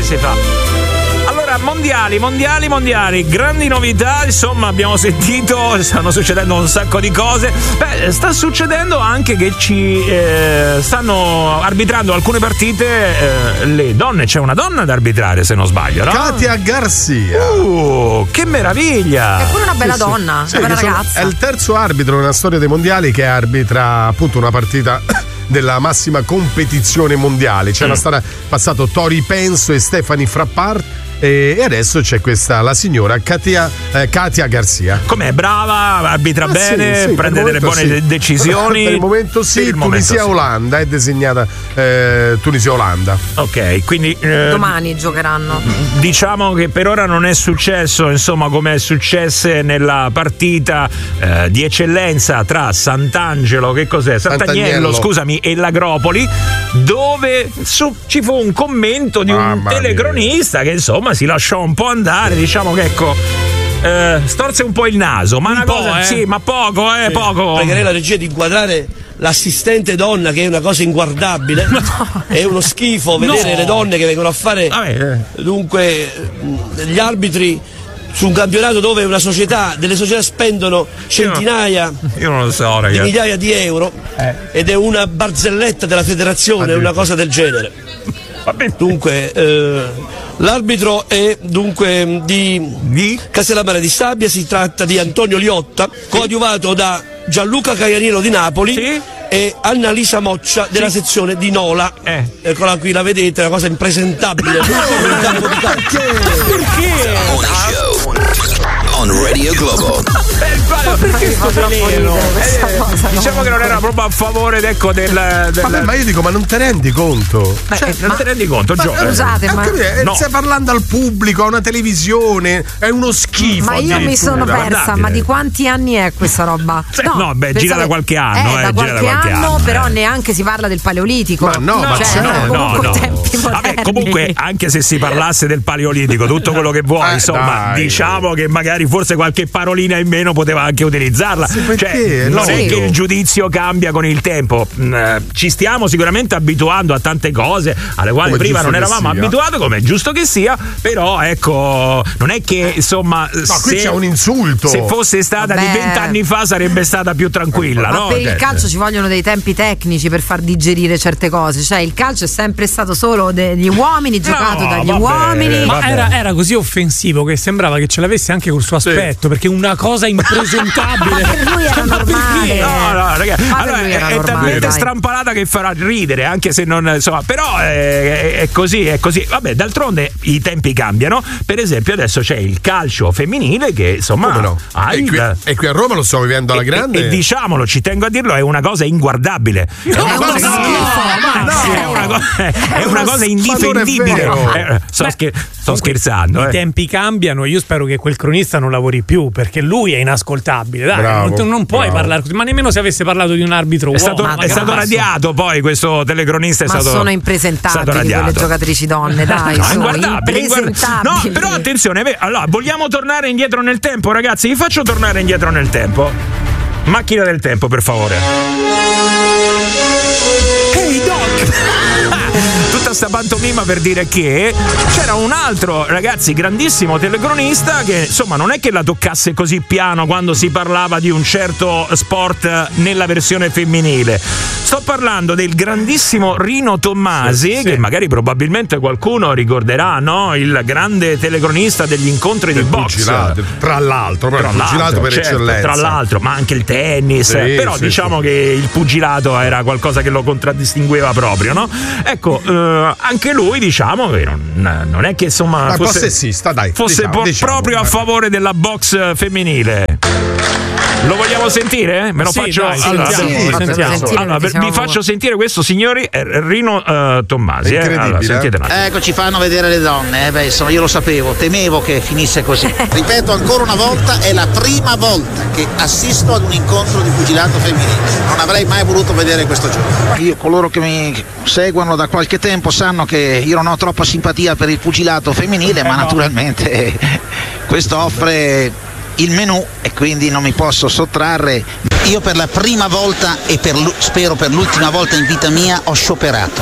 si fa. Allora, mondiali, grandi novità, insomma, abbiamo sentito, stanno succedendo un sacco di cose. Beh, sta succedendo anche che ci stanno arbitrando alcune partite le donne, c'è una donna da arbitrare se non sbaglio, no? Katia Garcia. Che meraviglia! È pure una bella donna, una bella ragazza. È il terzo arbitro nella storia dei mondiali che arbitra appunto una partita della massima competizione mondiale. C'era stato passato Tori Penso e Stephanie Frappart e adesso c'è questa, la signora Katia Garcia. Com'è? Brava, arbitra bene, sì, prende delle buone decisioni. Per il momento sì, Tunisia-Olanda è designata Tunisia-Olanda. Ok, quindi domani giocheranno. Diciamo che per ora non è successo, insomma, come è successo nella partita di eccellenza tra Sant'Angelo, che cos'è? Sant'Agnello, scusami, e l'Agropoli, dove ci fu un commento di un telecronista che insomma si lasciò un po' andare, diciamo che ecco storse un po' il naso, ma una cosa sì, ma poco, poco. Pregherei la regia di inquadrare l'assistente donna, che è una cosa inguardabile. È uno schifo vedere le donne che vengono a fare dunque gli arbitri su un campionato dove delle società spendono centinaia io non lo so, di migliaia di euro ed è una barzelletta della federazione, una cosa del genere. Dunque l'arbitro è dunque di Castellammare di Stabia, si tratta di Antonio Liotta, coadiuvato da Gianluca Caianiero di Napoli e Annalisa Moccia della sezione di Nola. Eccola qui, la vedete, una cosa impresentabile. Perché? On Radio Globo. Perché sto veleno? Diciamo che non era proprio a favore, ecco, del ma io dico, ma non te rendi conto? Non te rendi conto, Gio? Scusate, stai parlando al pubblico, a una televisione, è uno schifo. Ma io mi sono persa, ma di quanti anni è questa roba? Gira da qualche anno, da qualche anno, però neanche si parla del Paleolitico. No. Vabbè, comunque, anche se si parlasse del Paleolitico, tutto quello che vuoi, insomma, diciamo che magari forse qualche parolina in meno poteva anche utilizzarla. Non è che il giudizio cambia con il tempo. Ci stiamo sicuramente abituando a tante cose alle quali come prima non eravamo abituati, come è giusto che sia, però ecco, non è che insomma qui c'è un insulto. Se fosse stata di 20 anni fa sarebbe stata più tranquilla, ma no? Per il calcio ci vogliono dei tempi tecnici per far digerire certe cose, cioè il calcio è sempre stato solo degli uomini, giocato dagli uomini. Ma era così offensivo che sembrava che ce l'avesse anche col suo aspetto, perché una cosa impresentabile. Ma per lui era normale. No, ragazzi, allora è talmente strampalata che farà ridere, anche se non, insomma, però è così. Vabbè, d'altronde i tempi cambiano. Per esempio adesso c'è il calcio femminile che insomma e qui a Roma lo stiamo vivendo alla grande. E diciamolo, ci tengo a dirlo, è una cosa inguardabile. È una cosa indifendibile. Sto scherzando. I tempi cambiano, io spero che quel cronista non lavori più, perché lui è inascoltabile. Dai, non puoi parlare così, ma nemmeno se avesse parlato di un arbitro uomo. È stato radiato poi questo telecronista. Sono impresentabili quelle giocatrici donne, dai. No, però attenzione, allora vogliamo tornare indietro nel tempo, ragazzi? Vi faccio tornare indietro nel tempo. Macchina del tempo, per favore. Hey Doc! Tutta sta pantomima per dire che c'era un altro, ragazzi, grandissimo telecronista che insomma non è che la toccasse così piano quando si parlava di un certo sport nella versione femminile. Sto parlando del grandissimo Rino Tommasi, che magari probabilmente qualcuno ricorderà, no? Il grande telecronista degli incontri di box. Tra l'altro, per eccellenza. Tra l'altro, ma anche il tennis. Però diciamo che il pugilato era qualcosa che lo contraddistingueva proprio, no? Ecco, anche lui, diciamo che non è che insomma fosse proprio a favore della box femminile. Lo vogliamo sentire? Me lo faccio? Allora, vi faccio sentire questo, signori, Rino Tommasi. Allora, sentite. Ecco, ci fanno vedere le donne. Insomma, io lo sapevo, temevo che finisse così. Ripeto ancora una volta, è la prima volta che assisto ad un incontro di pugilato femminile. Non avrei mai voluto vedere questo giorno. Io, coloro che mi seguono da qualche tempo sanno che io non ho troppa simpatia per il pugilato femminile, ma naturalmente questo offre il menù e quindi non mi posso sottrarre. Io per la prima volta e spero per l'ultima volta in vita mia ho scioperato.